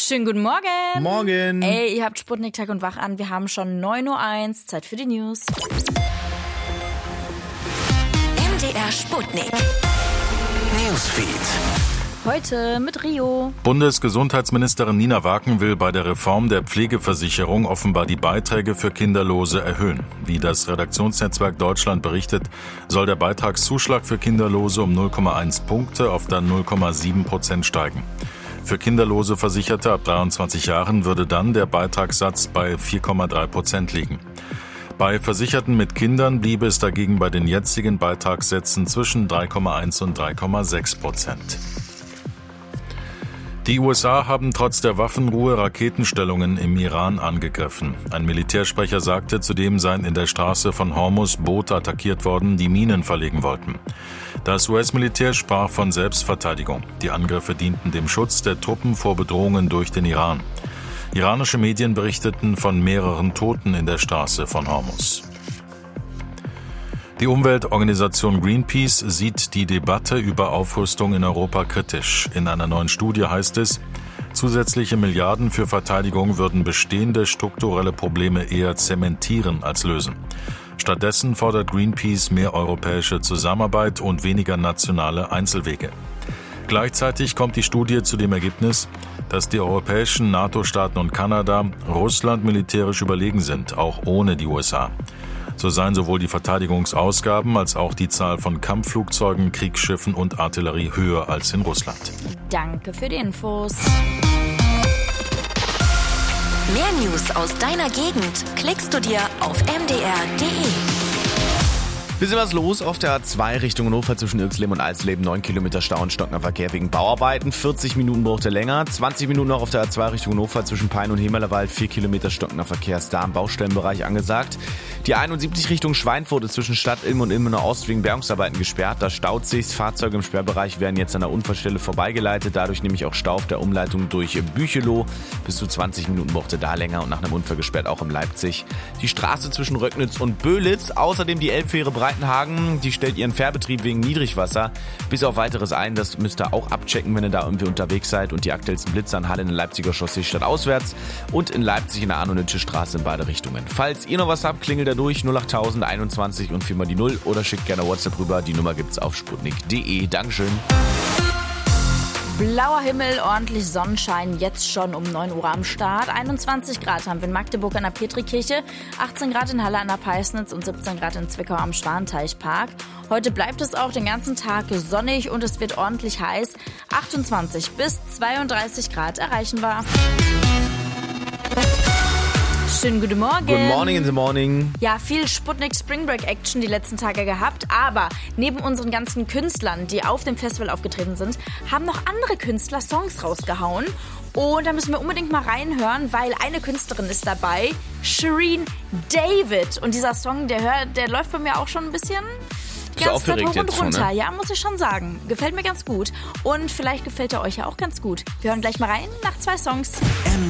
Schönen guten Morgen. Morgen. Ey, ihr habt Sputnik Tag und Wach an. Wir haben schon 9.01 Uhr. Zeit für die News. MDR Sputnik. Newsfeed. Heute mit Rio. Bundesgesundheitsministerin Nina Waken will bei der Reform der Pflegeversicherung offenbar die Beiträge für Kinderlose erhöhen. Wie das Redaktionsnetzwerk Deutschland berichtet, soll der Beitragszuschlag für Kinderlose um 0,1 Punkte auf dann 0,7% steigen. Für kinderlose Versicherte ab 23 Jahren würde dann der Beitragssatz bei 4,3% liegen. Bei Versicherten mit Kindern bliebe es dagegen bei den jetzigen Beitragssätzen zwischen 3,1 und 3,6%. Die USA haben trotz der Waffenruhe Raketenstellungen im Iran angegriffen. Ein Militärsprecher sagte, zudem seien in der Straße von Hormuz Boote attackiert worden, die Minen verlegen wollten. Das US-Militär sprach von Selbstverteidigung. Die Angriffe dienten dem Schutz der Truppen vor Bedrohungen durch den Iran. Iranische Medien berichteten von mehreren Toten in der Straße von Hormuz. Die Umweltorganisation Greenpeace sieht die Debatte über Aufrüstung in Europa kritisch. In einer neuen Studie heißt es, zusätzliche Milliarden für Verteidigung würden bestehende strukturelle Probleme eher zementieren als lösen. Stattdessen fordert Greenpeace mehr europäische Zusammenarbeit und weniger nationale Einzelwege. Gleichzeitig kommt die Studie zu dem Ergebnis, dass die europäischen NATO-Staaten und Kanada Russland militärisch überlegen sind, auch ohne die USA. So seien sowohl die Verteidigungsausgaben als auch die Zahl von Kampfflugzeugen, Kriegsschiffen und Artillerie höher als in Russland. Danke für die Infos. Mehr News aus deiner Gegend klickst du dir auf mdr.de. Bisschen was los auf der A2 Richtung Hannover zwischen Irxleben und Alsleben. 9 Kilometer Stau und stockender Verkehr wegen Bauarbeiten. 40 Minuten braucht er länger. 20 Minuten noch auf der A2 Richtung Hannover zwischen Pein und Hemerlerwald. 4 Kilometer stockender Verkehr ist da im Baustellenbereich angesagt. Die 71 Richtung Schweinfurt ist zwischen Stadt Ilm und Ilmenau Ost wegen Bergungsarbeiten gesperrt. Da staut sich's. Fahrzeuge im Sperrbereich werden jetzt an der Unfallstelle vorbeigeleitet. Dadurch nämlich auch Stau auf der Umleitung durch Bücheloh. Bis zu 20 Minuten braucht er da länger und nach einem Unfall gesperrt auch in Leipzig. Die Straße zwischen Röcknitz und Böhlitz. Außerdem die Elbfähre Breitenhagen. Die stellt ihren Fährbetrieb wegen Niedrigwasser bis auf weiteres ein. Das müsst ihr auch abchecken, wenn ihr da irgendwie unterwegs seid. Und die aktuellsten Blitze an Halle in der Leipziger Chaussee stadtauswärts und in Leipzig in der Arno-Nitsche Straße in beide Richtungen. Falls ihr noch was habt, klingelt da durch 08000 21 und 4 mal die 0 oder schickt gerne WhatsApp rüber. Die Nummer gibt's auf sputnik.de. Dankeschön. Blauer Himmel, ordentlich Sonnenschein, jetzt schon um 9 Uhr am Start. 21 Grad haben wir in Magdeburg an der Petrikirche, 18 Grad in Halle an der Peisnitz und 17 Grad in Zwickau am Schwanteichpark. Heute bleibt es auch den ganzen Tag sonnig und es wird ordentlich heiß. 28 bis 32 Grad erreichen wir. Schönen guten Morgen. Good morning in the morning. Ja, viel Sputnik Spring Break Action die letzten Tage gehabt, aber neben unseren ganzen Künstlern, die auf dem Festival aufgetreten sind, haben noch andere Künstler Songs rausgehauen. Und da müssen wir unbedingt mal reinhören, weil eine Künstlerin ist dabei, Shireen David. Und dieser Song, der läuft bei mir auch schon ein bisschen ganz hoch und runter. Schon, ne? Ja, muss ich schon sagen. Gefällt mir ganz gut. Und vielleicht gefällt er euch ja auch ganz gut. Wir hören gleich mal rein nach 2 Songs.